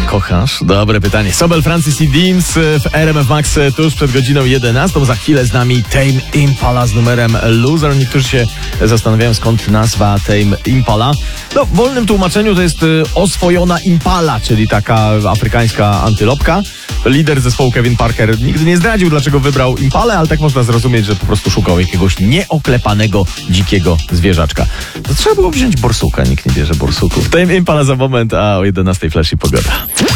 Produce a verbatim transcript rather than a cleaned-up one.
kochasz? Dobre pytanie. Sobel, Francis i Deans w R M F Max tuż przed godziną jedenastą. Za chwilę z nami Tame Impala z numerem Loser. Niektórzy się zastanawiają, skąd nazwa Tame Impala. No, w wolnym tłumaczeniu to jest oswojona impala, czyli taka afrykańska antylopka. Lider zespołu Kevin Parker nigdy nie zdradził, dlaczego wybrał impalę, ale tak można zrozumieć, że po prostu szukał jakiegoś nieoklepanego, dzikiego zwierzaczka. To trzeba było wziąć borsuka, nikt nie bierze borsuków. Tame Impala za moment, a o jedenastej Flash i pogoda.